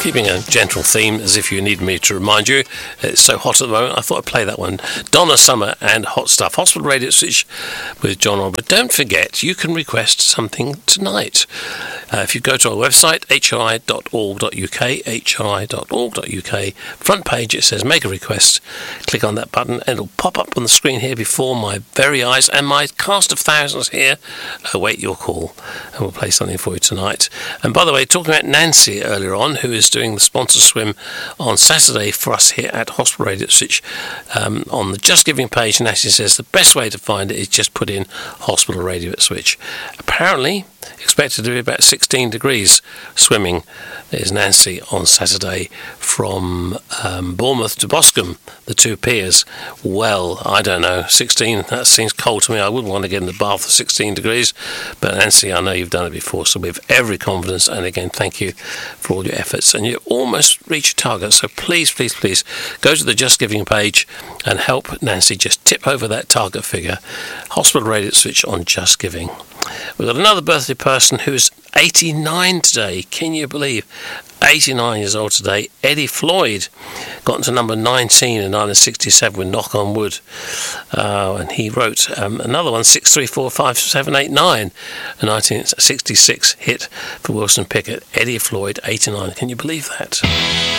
keeping a gentle theme, as if you need me to remind you. It's so hot at the moment, I thought I'd play that one. Donna Summer and Hot Stuff. Hospital Radio Switch with John Robert. Don't forget, you can request something tonight. If you go to our website, hi.org.uk, front page it says make a request. Click on that button and it'll pop up on the screen here before my very eyes, and my cast of thousands here await your call, and we'll play something for you tonight. And by the way, talking about Nancy earlier on, who is doing the sponsor swim on Saturday for us here at Hospital Radio Switch, on the Just Giving page, Nancy says the best way to find it is just put in Hospital Radio at Switch. Apparently expected to be about 16 degrees swimming is Nancy on Saturday from Bournemouth to Boscombe, the two piers. Well, I don't know, 16, that seems cold to me. I wouldn't want to get in the bath at 16 degrees, but Nancy, I know you've done it before, so we have every confidence, and again, thank you for all your efforts, and you almost reached your target, so please go to the Just Giving page and help Nancy just tip over that target figure. Hospital Radio Switch on Just Giving. We've got another birthday person who's 89 today. Can you believe? 89 years old today. Eddie Floyd got into number 19 in 1967 with Knock on Wood. And he wrote another one, 6345789, a 1966 hit for Wilson Pickett. Eddie Floyd, 89. Can you believe that?